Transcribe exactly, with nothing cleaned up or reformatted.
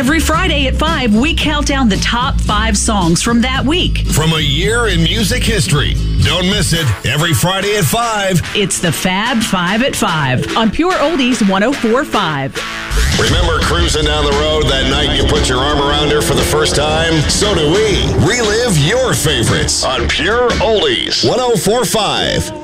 Every Friday at five, we count down the top five songs from that week. From a year in music history. Don't miss it. Every Friday at five. It's the Fab Five at five on Pure Oldies one oh four point five. Remember cruising down the road that night you put your arm around her for the first time? So do we. Relive your favorites on Pure Oldies one oh four point five.